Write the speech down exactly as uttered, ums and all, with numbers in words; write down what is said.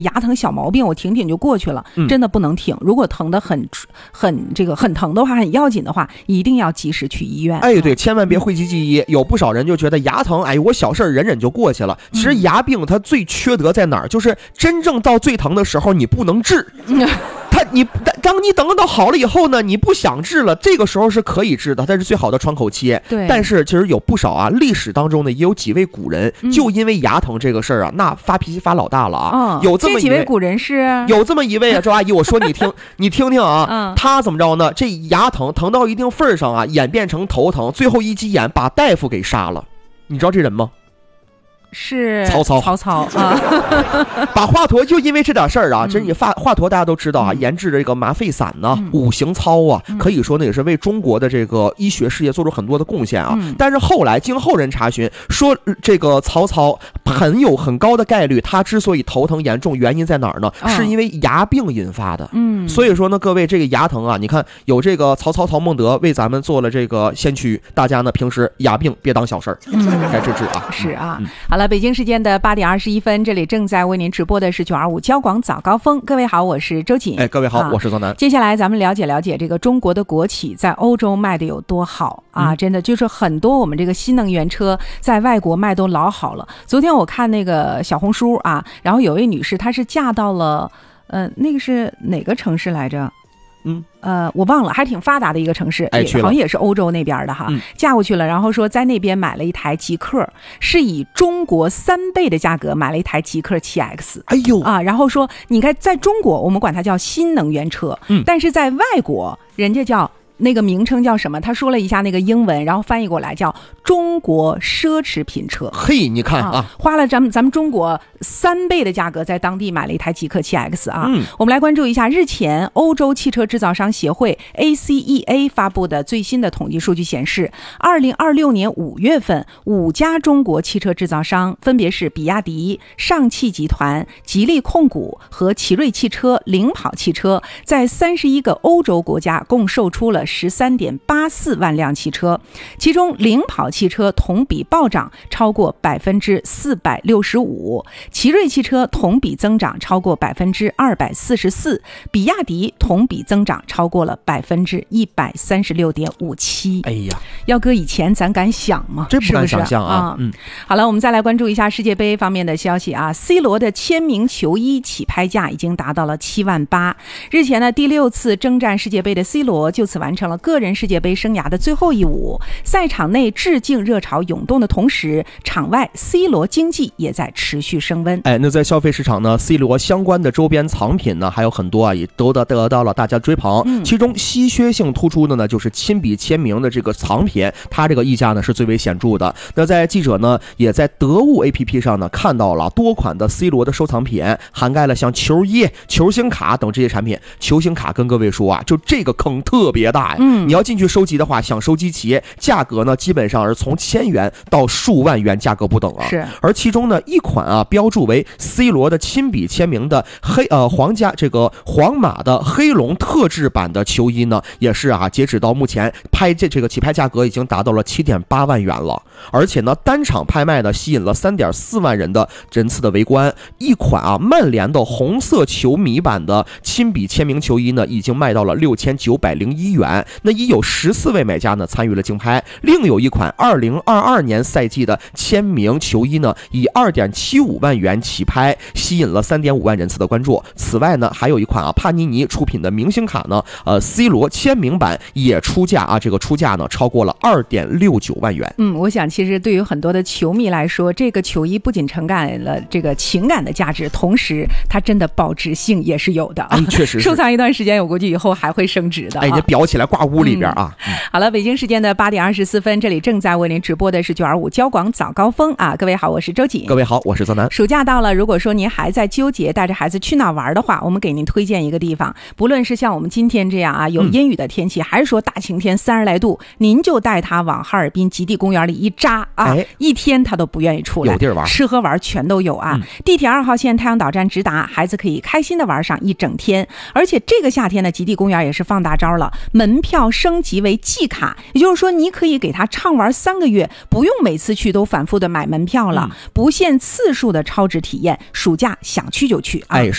牙疼小毛病我挺挺就过去了， 嗯、 真的不能挺。如果疼得很很这个很疼的话，很要紧的话，一定要及时去医院。 哎，对，千万别讳疾忌医。有不少人就觉得牙疼，哎，我小事忍忍就过去了。其实牙病它最缺德在哪儿？就是真正到最疼的时候，你不能治。嗯他你当你等到好了以后呢，你不想治了，这个时候是可以治的，它是最好的创口切。 对， 但是其实有不少啊，历史当中呢也有几位古人、嗯、就因为牙疼这个事儿啊，那发脾气发老大了啊。 嗯、 有这么这几位古人是有这么一位啊，周阿姨，我说你听，你听听啊，嗯、他怎么着呢？这牙疼疼到一定份儿上啊，演变成头疼，最后一急眼把大夫给杀了。你知道这人吗？ 是曹操， 曹操啊， 把华佗就因为这点事儿啊，真是华华佗大家都知道啊，研制这个麻沸散呢、啊嗯、五行操啊，可以说呢也是为中国的这个医学事业做出很多的贡献啊。嗯、但是后来经后人查询说，这个曹操很有很高的概率，他之所以头疼严重，原因在哪儿呢？哦、是因为牙病引发的。嗯，所以说呢，各位这个牙疼啊，你看有这个曹操曹孟德为咱们做了这个先驱，大家呢平时牙病别当小事儿，嗯、该治治啊。 是啊，嗯、好了。北京时间的八点二十一分，这里正在为您直播的是九二五交广早高峰。各位好，我是周瑾。 哎，各位好，啊、我是泽南。 接下来咱们了解了解这个中国的国企在欧洲卖的有多好啊！嗯、真的就是很多我们这个新能源车在外国卖都老好了。昨天我看那个小红书啊，然后有位女士她是嫁到了，呃，那个是哪个城市来着？ 嗯， 呃，我忘了，还挺发达的一个城市， 哎、 好像也是欧洲那边的哈、嗯，嫁过去了，然后说在那边买了一台极氪，是以中国三倍的价格买了一台极氪 七 X， 哎呦啊，然后说你看在中国我们管它叫新能源车，嗯，但是在外国人家叫那个名称叫什么？他说了一下那个英文，然后翻译过来叫中国奢侈品车。 嘿，你看 啊, 啊， 花了咱们咱们中国三倍的价格在当地买了一台极氪 七 X 啊。嗯，我们来关注一下，日前欧洲汽车制造商协会 A C E A 发布的最新的统计数据显示，二零二六年五月份，五家中国汽车制造商分别是比亚迪、上汽集团、吉利控股和奇瑞汽车、领跑汽车，在三十一个欧洲国家共售出了十三点八四万辆汽车，其中领跑汽车同比暴涨超过百分之四百六十五，奇瑞汽车同比增长超过百分之二百四十四，比亚迪同比增长超过了百分之一百三十六点五七。 哎呀， 要搁以前咱敢想吗？ 这不敢想象啊！ 啊嗯，好了，我们再来关注一下世界杯方面的消息啊。C 罗的签名球衣起拍价已经达到了七万八。日前呢，第六次征战世界杯的 C 罗就此完成了个人世界杯生涯的最后一舞。赛场内致敬热潮涌动的同时，场外 C 罗经济也在持续升温。 哎，那在消费市场呢 ，C 罗相关的周边藏品呢还有很多啊，也都得得到了大家追捧。嗯、其中稀缺性突出的呢，就是亲笔签名的这个藏品，它这个溢价呢是最为显著的。那在记者呢也在得物 A P P 上呢看到了多款的 C 罗的收藏品，涵盖了像球衣、球星卡等这些产品。球星卡跟各位说啊，就这个坑特别大呀。嗯，你要进去收集的话，想收集齐，价格呢基本上是从千元到数万元，价格不等啊。 是。 而其中呢一款啊标注为 C 罗的亲笔签名的黑呃皇家这个皇马的黑龙特制版的球衣呢，也是啊截止到目前拍这这个起拍价格已经达到了七点八万元了。而且呢单场拍卖呢吸引了三点四万人的人次的围观。一款啊曼联的红色球迷版的亲笔签名球衣呢已经卖到了六千九百零一元。那已有十四位买家呢参与了竞拍。另有一款二零二二年赛季的签名球衣呢以二点七五万元起拍，吸引了三点五万人次的关注。此外呢还有一款啊帕尼尼出品的明星卡呢呃 C 罗签名版也出价啊这个出价呢超过了二点六九万元。 嗯，我想其实对于很多的球迷来说，这个球衣不仅承载了这个情感的价值，同时它真的保值性也是有的。 哎，确实是收藏一段时间，我估计以后还会升值的、啊。 哎，这裱起来挂屋里边啊。 嗯、好了，北京时间的八点二十四分，这里正在为您直播的是九二五交广早高峰啊。各位好，我是周瑾。 各位好，我是泽南。 暑假到了，如果说您还在纠结带着孩子去哪玩的话，我们给您推荐一个地方。不论是像我们今天这样啊有阴雨的天气，嗯、还是说大晴天三十来度，您就带他往哈尔滨极地公园里一扎啊，哎、一天他都不愿意出来。 有地儿玩， 吃喝玩全都有啊。嗯、地铁二号线太阳岛站直达，孩子可以开心的玩上一整天。而且这个夏天呢，极地公园也是放大招了，门门票升级为季卡，也就是说你可以给他畅玩三个月，不用每次去都反复的买门票了，嗯、不限次数的超值体验，暑假想去就去啊！ 哎，是。